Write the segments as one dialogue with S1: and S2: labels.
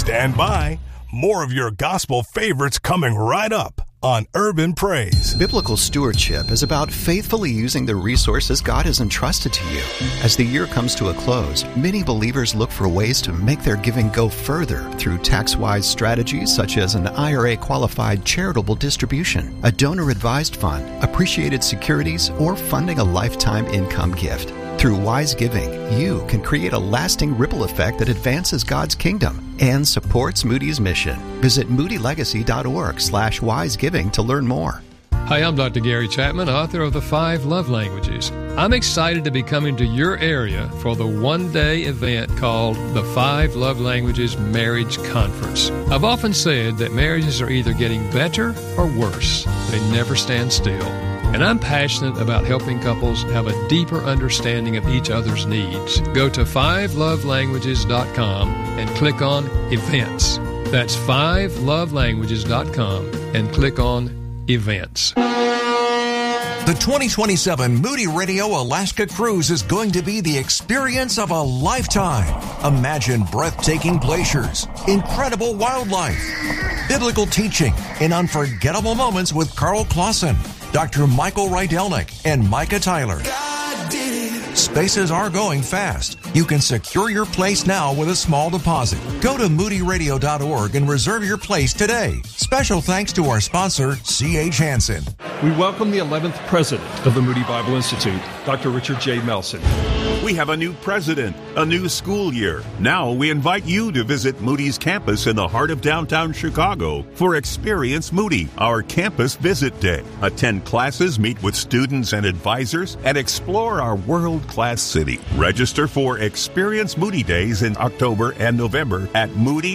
S1: Stand by. More of your gospel favorites coming right up on Urban Praise.
S2: Biblical stewardship is about faithfully using the resources God has entrusted to you. As the year comes to a close, many believers look for ways to make their giving go further through tax-wise strategies such as an IRA-qualified charitable distribution, a donor-advised fund, appreciated securities, or funding a lifetime income gift. Through wise giving, you can create a lasting ripple effect that advances God's kingdom and supports Moody's mission. Visit moodylegacy.org/wisegiving to learn more.
S3: Hi, I'm Dr. Gary Chapman, author of The 5 Love Languages. I'm excited to be coming to your area for the one-day event called the 5 Love Languages Marriage Conference. I've often said that marriages are either getting better or worse. They never stand still. And I'm passionate about helping couples have a deeper understanding of each other's needs. Go to 5lovelanguages.com and click on Events. That's 5lovelanguages.com and click on Events.
S4: The 2027 Moody Radio Alaska Cruise is going to be the experience of a lifetime. Imagine breathtaking glaciers, incredible wildlife, biblical teaching, and unforgettable moments with Carl Clausen, Dr. Michael Rydelnik, and Micah Tyler. Spaces are going fast. You can secure your place now with a small deposit. Go to moodyradio.org and reserve your place today. Special thanks to our sponsor, C.H. Hansen.
S5: We welcome the 11th president of the Moody Bible Institute, Dr. Richard J. Melson.
S6: We have a new president, a new school year. Now we invite you to visit Moody's campus in the heart of downtown Chicago for Experience Moody, our campus visit day. Attend classes, meet with students and advisors, and explore our world-class city. Register for Experience Moody Days in October and November at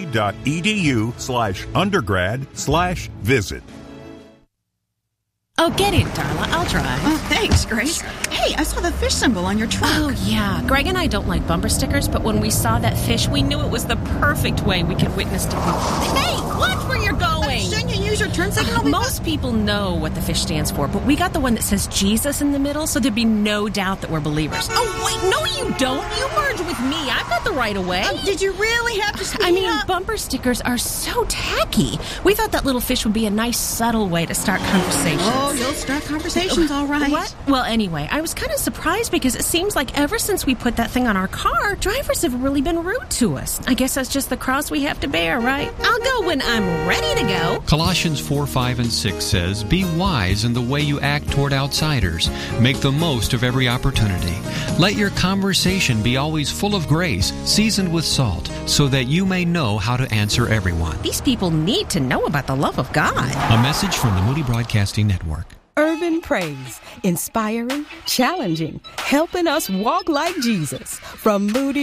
S6: moody.edu/undergrad/visit.
S7: Oh, get in, Darla. I'll drive.
S8: Oh, thanks, Grace. Hey, I saw the fish symbol on your truck.
S7: Oh, yeah. Greg and I don't like bumper stickers, but when we saw that fish, we knew it was the perfect way we could witness to people. Hey, watch where you're going.
S8: Shouldn't you use your turn signal?
S7: Most people know what the fish stands for, but we got the one that says Jesus in the middle, so there'd be no doubt that we're believers. Oh, wait, no, you don't. You merge with me. I've got the right of way.
S8: Did you really have to speed up?
S7: Bumper stickers are so tacky. We thought that little fish would be a nice, subtle way to start conversations.
S8: Oh, you'll start conversations, all right.
S7: What? Well, anyway, I was kind of surprised because it seems like ever since we put that thing on our car, drivers have really been rude to us. I guess that's just the cross we have to bear, right? I'll go when I'm ready to go.
S9: Colossians 4, 5, and 6 says, "Be wise in the way you act toward outsiders. Make the most of every opportunity. Let your conversation be always full of grace, seasoned with salt, so that you may know how to answer everyone."
S7: These people need to know about the love of God.
S9: A message from the Moody Broadcasting Network.
S10: Urban Praise, inspiring, challenging, helping us walk like Jesus. From Moody